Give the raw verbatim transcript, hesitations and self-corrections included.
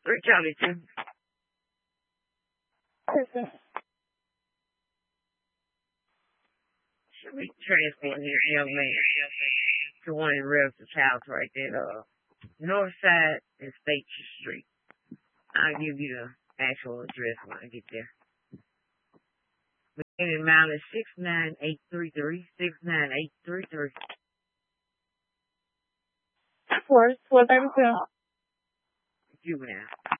Three Charlie two. Should be transporting your young man to one of the relatives' house right there, uh, north side and State Street. I'll give you the actual address when I get there. The amount is six nine eight three three, six nine eight three three. Worse, what I'm doing. Juvenile.